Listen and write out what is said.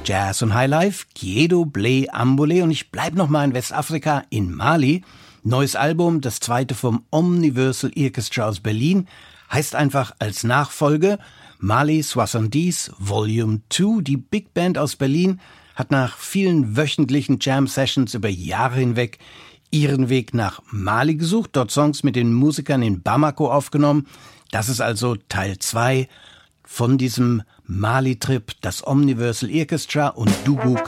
Jazz und Highlife, Kiedo Ble Ambole, und ich bleib noch mal in Westafrika, in Mali. Neues Album, das zweite vom Omniversal Orchestra aus Berlin, heißt einfach als Nachfolge Mali 70 Volume 2. Die Big Band aus Berlin hat nach vielen wöchentlichen Jam-Sessions über Jahre hinweg ihren Weg nach Mali gesucht, dort Songs mit den Musikern in Bamako aufgenommen. Das ist also Teil 2 von diesem Mali-Trip, das Omniversal Orchestra und Dubuk